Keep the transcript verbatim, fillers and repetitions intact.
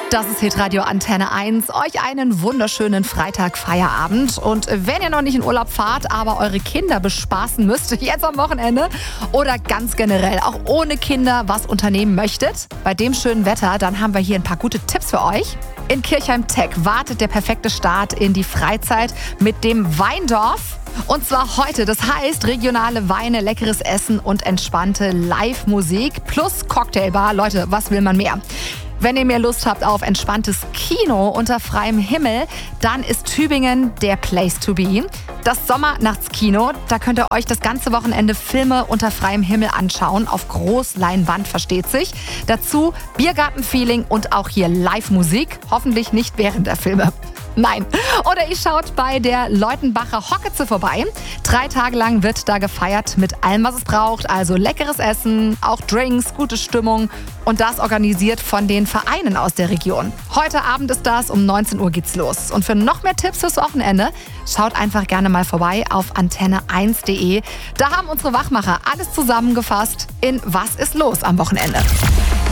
Das ist Hitradio Antenne eins. Euch einen wunderschönen Freitag-Feierabend. Und wenn ihr noch nicht in Urlaub fahrt, aber eure Kinder bespaßen müsst, jetzt am Wochenende oder ganz generell auch ohne Kinder was unternehmen möchtet, bei dem schönen Wetter, dann haben wir hier ein paar gute Tipps für euch. In Kirchheim Tech wartet der perfekte Start in die Freizeit mit dem Weindorf. Und zwar heute, das heißt regionale Weine, leckeres Essen und entspannte Live-Musik plus Cocktailbar. Leute, was will man mehr? Wenn ihr mehr Lust habt auf entspanntes Kino unter freiem Himmel, dann ist Tübingen der Place to be. Das Sommernachtskino, da könnt ihr euch das ganze Wochenende Filme unter freiem Himmel anschauen, auf Großleinwand, versteht sich. Dazu Biergartenfeeling und auch hier Live-Musik, hoffentlich nicht während der Filme. Nein. Oder ihr schaut bei der Leutenbacher Hockeze vorbei. Drei Tage lang wird da gefeiert mit allem, was es braucht. Also leckeres Essen, auch Drinks, gute Stimmung. Und das organisiert von den Vereinen aus der Region. Heute Abend ist das, um neunzehn Uhr geht's los. Und für noch mehr Tipps fürs Wochenende, schaut einfach gerne mal vorbei auf antenne eins punkt de. Da haben unsere Wachmacher alles zusammengefasst in Was ist los am Wochenende.